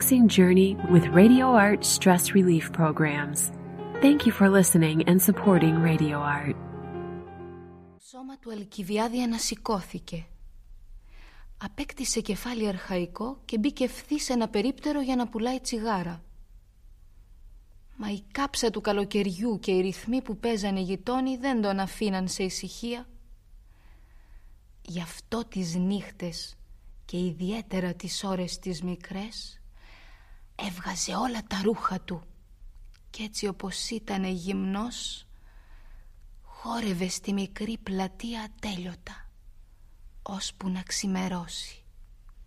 relaxing journey with Radio Art stress relief programs. Thank you for listening and supporting Radio Art. Το σώμα του Αλκιβιάδη ανασηκώθηκε. Απέκτησε κεφάλι αρχαϊκό και μπήκε ευθύς σε ένα περίπτερο για να πουλάει τσιγάρα. Μα η κάψα του καλοκαιριού και οι ρυθμοί που παίζανε οι γειτόνοι δεν τον αφήναν σε ησυχία. Γι' αυτό τις νύχτες και ιδιαίτερα τις ώρες τις μικρές έβγαζε όλα τα ρούχα του κι έτσι όπως ήτανε γυμνός χόρευε στη μικρή πλατεία ατέλειωτα ώσπου να ξημερώσει.